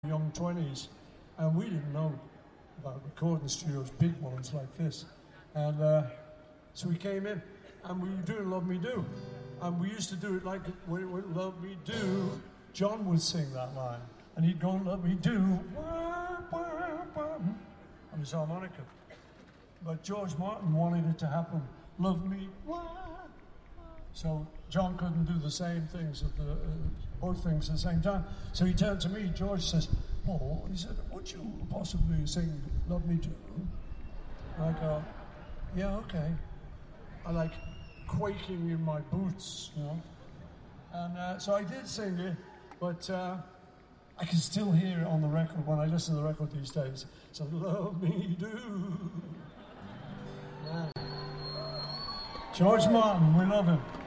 young 20s, and we didn't know about recording studios, big ones like this. And so we came in, and we were doing Love Me Do. And we used to do it like, when Love Me Do, John would sing that line. And he'd go, Love Me Do, on his harmonica. But George Martin wanted it to happen, Love Me, so John couldn't do the same things, both things at the same time. So he turned to me, George says, Paul, he said, would you possibly sing Love Me Do? And I go, yeah, okay. I like quaking in my boots, you know. And so I did sing it, but I can still hear it on the record when I listen to the record these days. So Love Me Do. Yeah. George Martin, we love him.